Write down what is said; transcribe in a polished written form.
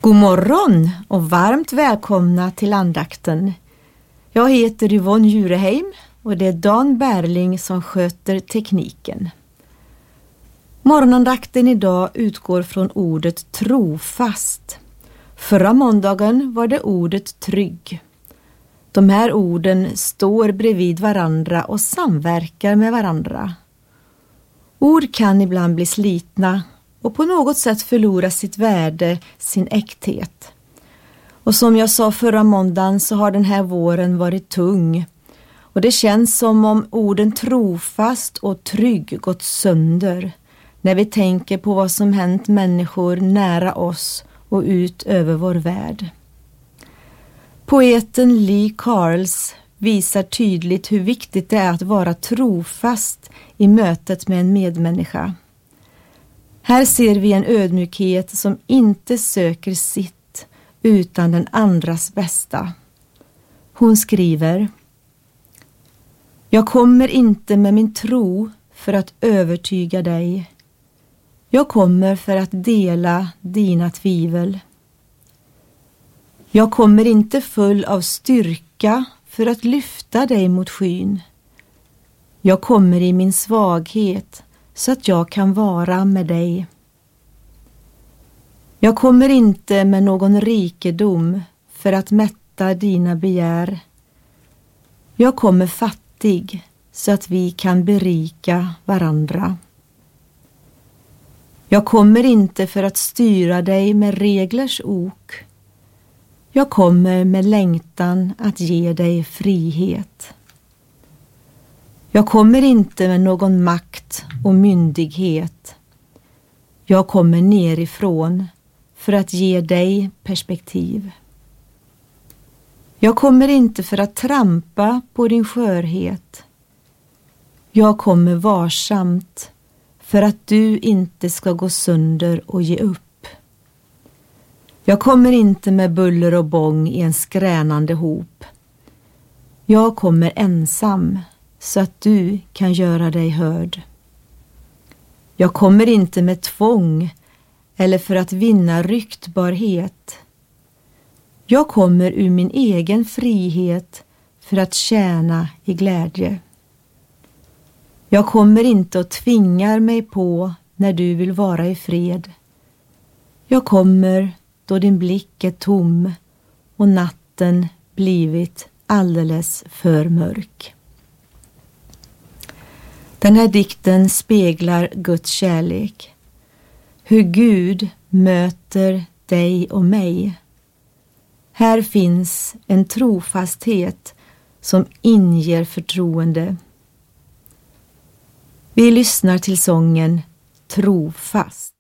God morgon och varmt välkomna till andakten. Jag heter Yvonne Jureheim och det är Dan Berling som sköter tekniken. Morgonandakten idag utgår från ordet trofast. Förra måndagen var det ordet trygg. De här orden står bredvid varandra och samverkar med varandra. Ord kan ibland bli slitna och på något sätt förlora sitt värde, sin äkthet. Och som jag sa förra måndagen så har den här våren varit tung. Och det känns som om orden trofast och trygg gått sönder när vi tänker på vad som hänt människor nära oss och ut över vår värld. Poeten Lee Carls visar tydligt hur viktigt det är att vara trofast i mötet med en medmänniska. Här ser vi en ödmjukhet som inte söker sitt utan den andras bästa. Hon skriver: Jag kommer inte med min tro för att övertyga dig. Jag kommer för att dela dina tvivel. Jag kommer inte full av styrka för att lyfta dig mot skyn. Jag kommer i min svaghet så att jag kan vara med dig. Jag kommer inte med någon rikedom för att mätta dina begär. Jag kommer fattig så att vi kan berika varandra. Jag kommer inte för att styra dig med reglers ok. Jag kommer med längtan att ge dig frihet. Jag kommer inte med någon makt och myndighet. Jag kommer nerifrån för att ge dig perspektiv. Jag kommer inte för att trampa på din skörhet. Jag kommer varsamt för att du inte ska gå sönder och ge upp. Jag kommer inte med buller och bång i en skränande hop. Jag kommer ensam så att du kan göra dig hörd. Jag kommer inte med tvång eller för att vinna ryktbarhet. Jag kommer ur min egen frihet för att tjäna i glädje. Jag kommer inte och tvingar mig på när du vill vara i fred. Jag kommer då din blick är tom och natten blivit alldeles för mörk. Den här dikten speglar Guds kärlek. Hur Gud möter dig och mig. Här finns en trofasthet som inger förtroende. Vi lyssnar till sången Trofast.